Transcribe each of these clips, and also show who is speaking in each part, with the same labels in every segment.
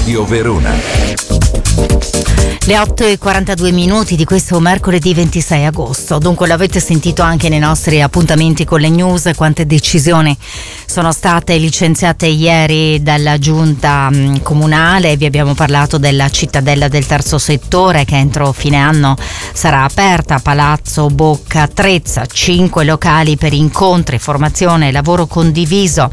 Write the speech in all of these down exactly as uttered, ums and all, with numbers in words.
Speaker 1: Radio Verona.
Speaker 2: Le otto e quarantadue minuti di questo mercoledì ventisei agosto. Dunque l'avete sentito anche nei nostri appuntamenti con le news quante decisioni sono state licenziate ieri dalla giunta mh, comunale. Vi abbiamo parlato della cittadella del terzo settore che entro fine anno sarà aperta. Palazzo Bocca Trezza, cinque locali per incontri, formazione e lavoro condiviso.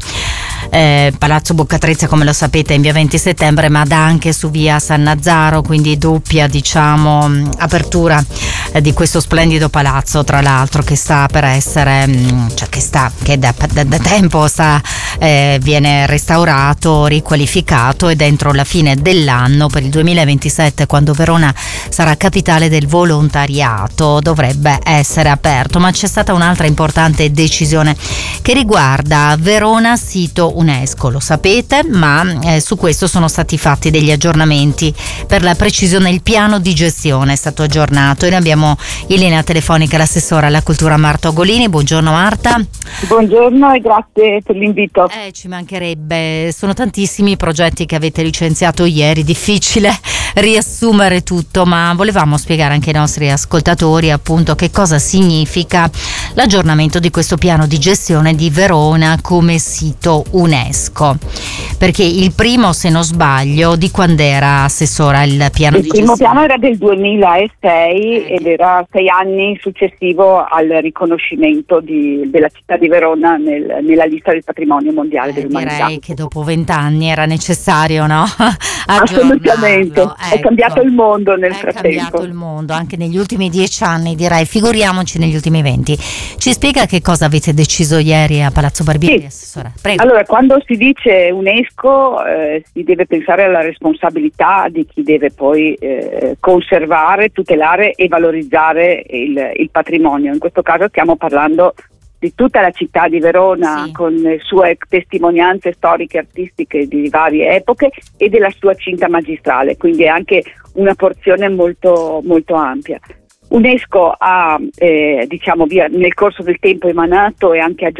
Speaker 2: Eh, Palazzo Bocca Trezza, come lo sapete, è in via venti settembre, ma dà anche su via Sannazzaro, quindi doppia diciamo apertura eh, di questo splendido palazzo, tra l'altro, che sta per essere mh, cioè che sta che da, da, da tempo sta eh, viene restaurato, riqualificato, ed entro la fine dell'anno, per il duemilaventisette, quando Verona sarà capitale del volontariato, dovrebbe essere aperto. Ma c'è stata un'altra importante decisione che riguarda Verona sito UNESCO, lo sapete, ma eh, su questo sono stati fatti degli aggiornamenti. Per la precisione, il piano di gestione è stato aggiornato e noi abbiamo in linea telefonica l'assessora alla cultura Marta Ogolini. Buongiorno Marta.
Speaker 3: Buongiorno e grazie per l'invito.
Speaker 2: Eh, ci mancherebbe, sono tantissimi i progetti che avete licenziato ieri, difficile riassumere tutto, ma volevamo spiegare anche ai nostri ascoltatori appunto che cosa significa l'aggiornamento di questo piano di gestione di Verona come sito UNESCO, perché il primo, se non sbaglio, di quando era assessora il piano
Speaker 3: il
Speaker 2: di
Speaker 3: primo
Speaker 2: gestione?
Speaker 3: piano era del duemilasei
Speaker 2: eh.
Speaker 3: ed era sei anni successivo al riconoscimento di, della città di Verona nel, nella lista del patrimonio mondiale
Speaker 2: Eh,
Speaker 3: dell'umanità.
Speaker 2: direi che dopo vent'anni era necessario, no?
Speaker 3: Assolutamente,
Speaker 2: Aggiornarlo,
Speaker 3: è
Speaker 2: ecco.
Speaker 3: cambiato il mondo nel
Speaker 2: È
Speaker 3: frattempo.
Speaker 2: cambiato il mondo anche negli ultimi dieci anni, direi, figuriamoci negli ultimi venti. Ci spiega che cosa avete deciso ieri a Palazzo Barbieri,
Speaker 3: Sì.
Speaker 2: assessora? Prego.
Speaker 3: Allora, quando si dice UNESCO eh, si deve pensare alla responsabilità di chi deve poi eh, conservare, tutelare e valorizzare il, il patrimonio. In questo caso stiamo parlando di tutta la città di Verona,
Speaker 2: Sì.
Speaker 3: con le sue testimonianze storiche e artistiche di varie epoche e della sua cinta magistrale, quindi è anche una porzione molto, molto ampia. UNESCO ha eh, diciamo via, nel corso del tempo emanato e anche